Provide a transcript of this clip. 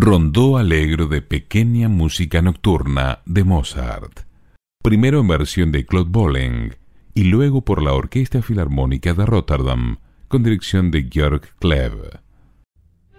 Rondó alegro de pequeña música nocturna de Mozart, primero en versión de Claude Bolling y luego por la Orquesta Filarmónica de Rotterdam, con dirección de Georg Kleve.